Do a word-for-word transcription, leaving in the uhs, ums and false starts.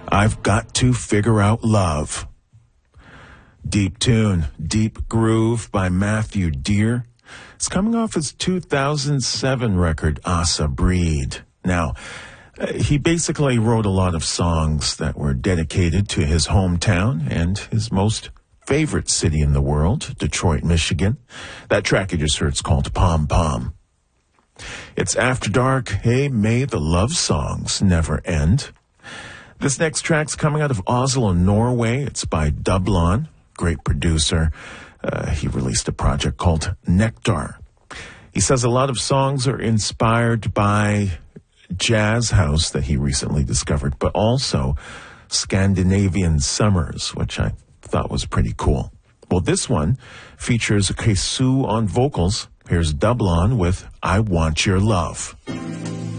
I've Got to Figure Out Love. Deep tune, Deep Groove by Matthew Dear. It's coming off his two thousand seven record, Asa Breed. Now, uh, he basically wrote a lot of songs that were dedicated to his hometown and his most favorite city in the world, Detroit, Michigan. That track you just heard is called Pom Pom. It's After Dark. Hey, may the love songs never end. This next track's coming out of Oslo, Norway. It's by Dublon, great producer. Uh, he released a project called Nectar. He says a lot of songs are inspired by jazz house that he recently discovered, but also Scandinavian summers, which I thought was pretty cool. Well, this one features Kesu on vocals. Here's Dublon with I Want Your Love.